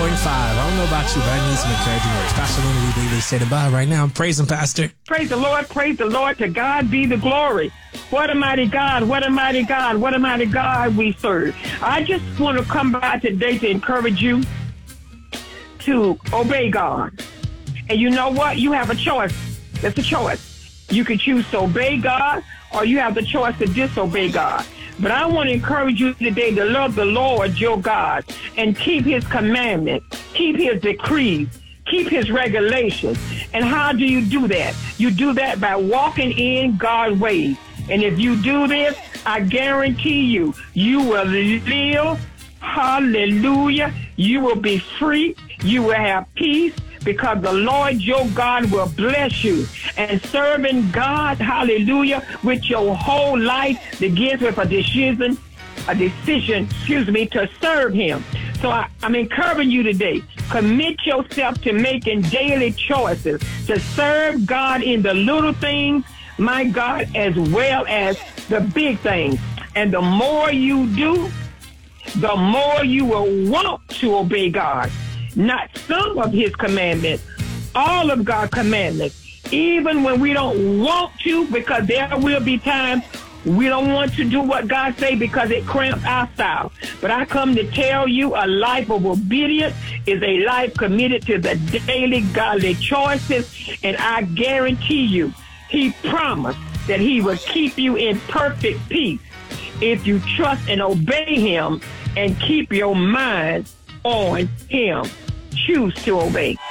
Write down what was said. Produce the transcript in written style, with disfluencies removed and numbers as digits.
I don't know about you, but I need some encouraging words. Pastor Luna, we believe they said bye right now. Praise him, Pastor. Praise the Lord. Praise the Lord. To God be the glory. What a mighty God. What a mighty God. What a mighty God we serve. I just want to come by today to encourage you to obey God. And you know what? You have a choice. It's a choice. You can choose to obey God, or you have the choice to disobey God. But I want to encourage you today to love the Lord your God and keep his commandments, keep his decrees, keep his regulations. And how do you do that? You do that by walking in God's ways. And if you do this, I guarantee you, you will live. Hallelujah. You will be free. You will have peace, because the Lord your God will bless you. And serving God, hallelujah, with your whole life begins with a decision, to serve him. So I'm encouraging you today, commit yourself to making daily choices to serve God in the little things, my God, as well as the big things. And the more you do, the more you will want to obey God. Not some of his commandments, all of God's commandments, even when we don't want to, because there will be times we don't want to do what God say because it cramps our style. But I come to tell you, a life of obedience is a life committed to the daily godly choices. And I guarantee you, he promised that he will keep you in perfect peace if you trust and obey him and keep your mind on him. Choose to obey.